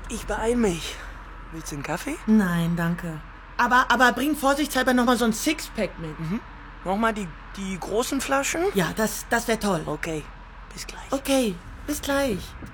Ich beeil mich. Willst du einen Kaffee? Nein, danke. Aber bring vorsichtshalber nochmal so ein Sixpack mit. Nochmal die großen Flaschen? Ja, das wäre toll. Okay, bis gleich. Okay, bis gleich.